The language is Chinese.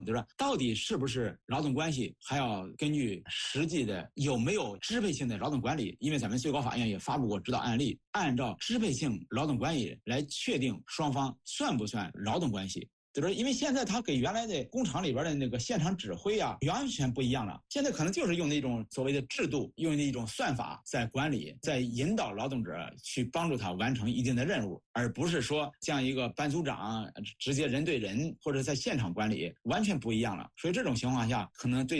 就是说到底是不是劳动关系，还要根据实际的有没有支配性的劳动管理。因为咱们最高法院也发布过指导案例，按照支配性劳动关系来确定双方算不算劳动关系。就是因为现在他跟原来的工厂里边的那个现场指挥啊，完全不一样了。现在可能就是用那种所谓的制度，用那种算法在管理，在引导劳动者去帮助他完成一定的任务，而不是说像一个班组长直接人对人或者在现场管理，完全不一样了。所以这种情况下，可能对